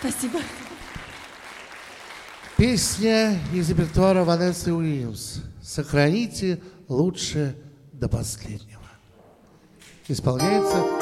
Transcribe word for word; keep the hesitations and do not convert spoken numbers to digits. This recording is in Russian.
Спасибо. Песня из репертуара Ванессы Уильямс. «Сохраните лучше до последнего». Исполняется